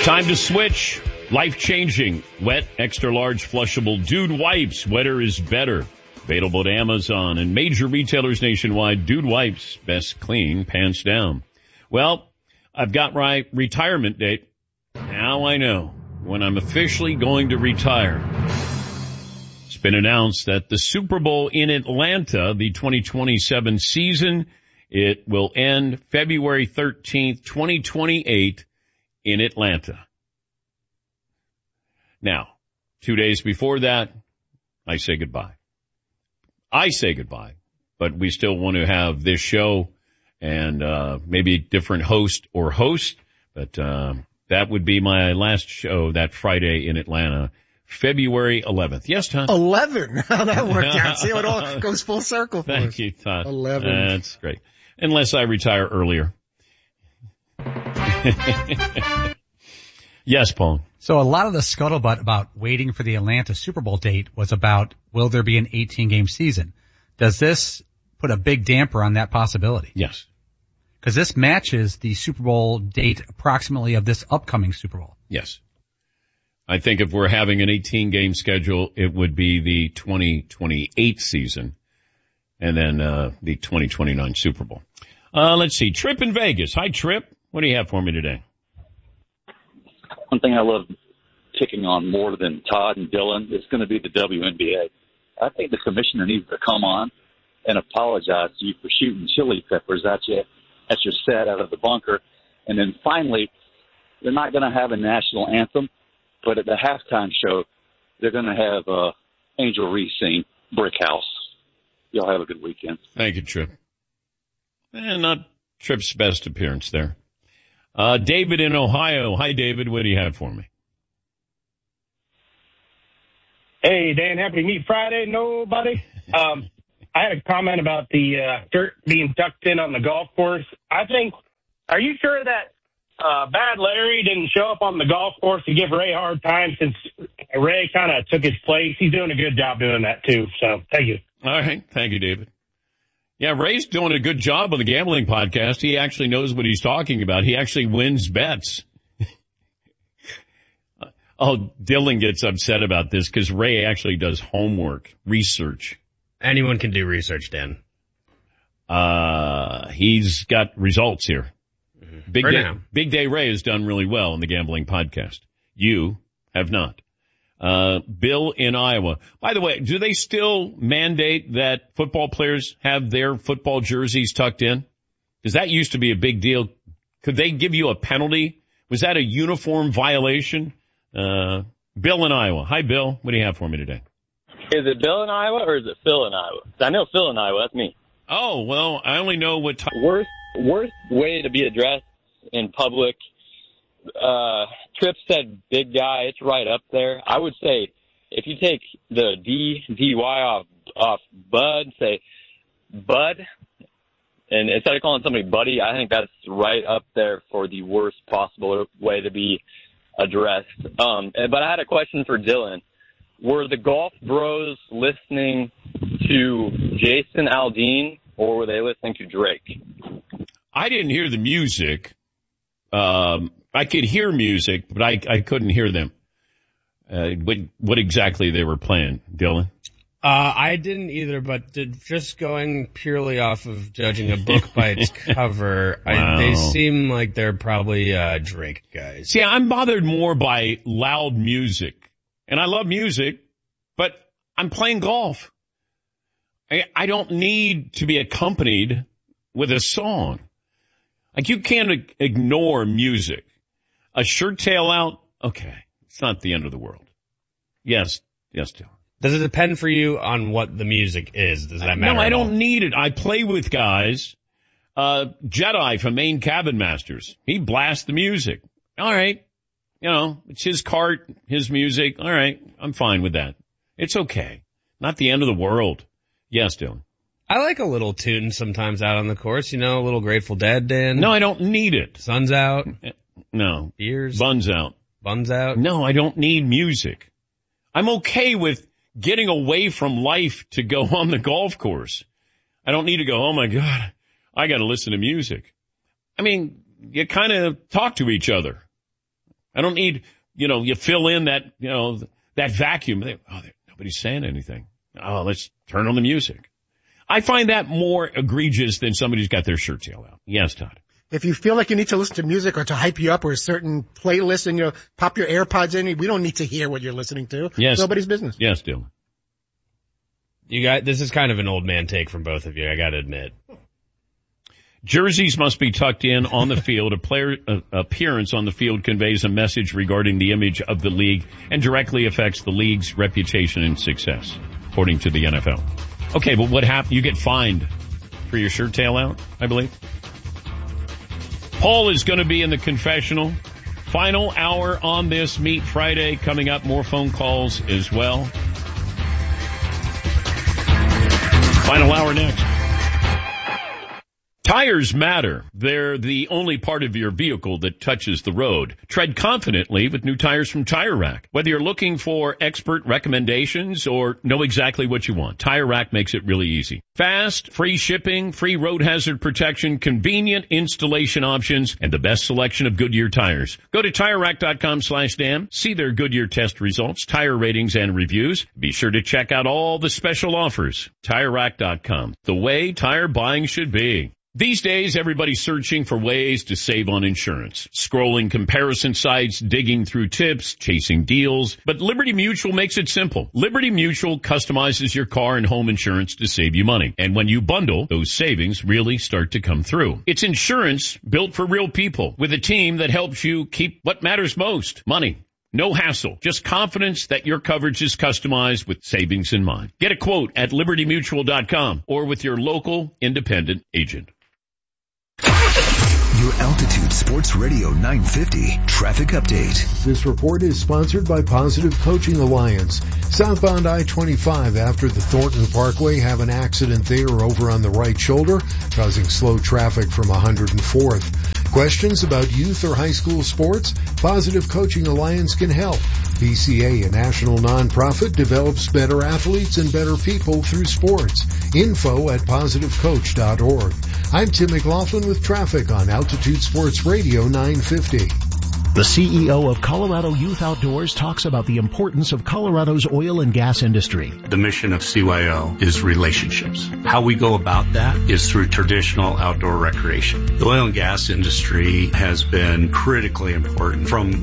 Time to switch. Life-changing, wet, extra-large, flushable Dude Wipes. Wetter is better. Available at Amazon and major retailers nationwide. Dude Wipes, best clean, pants down. Well, I've got my retirement date. Now I know when I'm officially going to retire. It's been announced that the Super Bowl in Atlanta, the 2027 season, it will end February 13th, 2028 in Atlanta. Now, 2 days before that, I say goodbye. But we still want to have this show and maybe a different host or host. But that would be my last show that Friday in Atlanta, February 11th. Yes, Todd? 11. How that worked out. See how it all goes full circle for us. Thank you, Todd. 11. That's great. Unless I retire earlier. Yes, Paul. So a lot of the scuttlebutt about waiting for the Atlanta Super Bowl date was about, will there be an 18-game season? Does this put a big damper on that possibility? Yes. Because this matches the Super Bowl date approximately of this upcoming Super Bowl. Yes. I think if we're having an 18-game schedule, it would be the 2028 season and then the 2029 Super Bowl. Let's see. Trip in Vegas. Hi, Trip. What do you have for me today? One thing I love picking on more than Todd and Dylan is going to be the WNBA. I think the commissioner needs to come on and apologize to you for shooting chili peppers at your set out of the bunker. And then finally, they're not going to have a national anthem, but at the halftime show, they're going to have Angel Reese sing Brick House. Y'all have a good weekend. Thank you, Trip. And not Trip's best appearance there. David in Ohio. Hi, David. What do you have for me? Hey, Dan. Happy Meat Friday, nobody. I had a comment about the dirt being tucked in on the golf course. Are you sure that Bad Larry didn't show up on the golf course to give Ray a hard time since Ray kind of took his place? He's doing a good job doing that, too. So, thank you. All right. Thank you, David. Yeah, Ray's doing a good job on the gambling podcast. He actually knows what he's talking about. He actually wins bets. Oh, Dylan gets upset about this because Ray actually does homework, research. Anyone can do research, Dan. He's got results here. Mm-hmm. Big Day Ray has done really well on the gambling podcast. You have not. Bill in Iowa. By the way, do they still mandate that football players have their football jerseys tucked in? Because that used to be a big deal. Could they give you a penalty? Was that a uniform violation? Bill in Iowa. Hi, Bill. What do you have for me today? Is it Bill in Iowa or is it Phil in Iowa? I know Phil in Iowa. That's me. Oh, well, I only know what worst way to be addressed in public. Tripp said big guy. It's right up there. I would say if you take the DY off Bud, say Bud, and instead of calling somebody buddy, I think that's right up there for the worst possible way to be addressed. But I had a question for Dylan. Were the golf bros listening to Jason Aldean or were they listening to Drake? I didn't hear the music. I could hear music, but I couldn't hear them. What exactly they were playing, Dylan? I didn't either, but just going purely off of judging a book by its cover, Wow. They seem like they're probably Drake guys. See, I'm bothered more by loud music. And I love music, but I'm playing golf. I don't need to be accompanied with a song. Like, you can't ignore music. A shirt tail out, okay, it's not the end of the world. Yes, Dylan. Does it depend for you on what the music is? Does that matter? No, I don't need it. I play with guys. Jedi from Maine Cabin Masters, he blasts the music. All right. You know, it's his cart, his music. All right. I'm fine with that. It's okay. Not the end of the world. Yes, Dylan. I like a little tune sometimes out on the course, a little Grateful Dead, Dan. No, I don't need it. Sun's out. No. Beers. Buns out. Buns out. No, I don't need music. I'm okay with getting away from life to go on the golf course. I don't need to go, oh my God, I got to listen to music. I mean, you kind of talk to each other. I don't need, you fill in that, that vacuum. Nobody's saying anything. Oh, let's turn on the music. I find that more egregious than somebody who's got their shirt tail out. Yes, Todd. If you feel like you need to listen to music or to hype you up or a certain playlist and pop your AirPods in, we don't need to hear what you're listening to. Yes. Nobody's business. Yes, Dylan. This is kind of an old man take from both of you, I gotta admit. Jerseys must be tucked in on the field. A player appearance on the field conveys a message regarding the image of the league and directly affects the league's reputation and success, according to the NFL. Okay, but what happened? You get fined for your shirt tail out, I believe. Paul is going to be in the confessional. Final hour on this Meat Friday coming up. More phone calls as well. Final hour next. Tires matter. They're the only part of your vehicle that touches the road. Tread confidently with new tires from Tire Rack. Whether you're looking for expert recommendations or know exactly what you want, Tire Rack makes it really easy. Fast, free shipping, free road hazard protection, convenient installation options, and the best selection of Goodyear tires. Go to TireRack.com/Dan. See their Goodyear test results, tire ratings, and reviews. Be sure to check out all the special offers. TireRack.com. The way tire buying should be. These days, everybody's searching for ways to save on insurance. Scrolling comparison sites, digging through tips, chasing deals. But Liberty Mutual makes it simple. Liberty Mutual customizes your car and home insurance to save you money. And when you bundle, those savings really start to come through. It's insurance built for real people with a team that helps you keep what matters most, money. No hassle, just confidence that your coverage is customized with savings in mind. Get a quote at libertymutual.com or with your local independent agent. Your Altitude Sports Radio 950 traffic update. This report is sponsored by Positive Coaching Alliance. Southbound I-25 after the Thornton Parkway have an accident there over on the right shoulder, causing slow traffic from 104th. Questions about youth or high school sports? Positive Coaching Alliance can help. PCA, a national nonprofit, develops better athletes and better people through sports. Info at positivecoach.org. I'm Tim McLaughlin with traffic on Altitude Sports Radio 950. The CEO of Colorado Youth Outdoors talks about the importance of Colorado's oil and gas industry. The mission of CYO is relationships. How we go about that is through traditional outdoor recreation. The oil and gas industry has been critically important from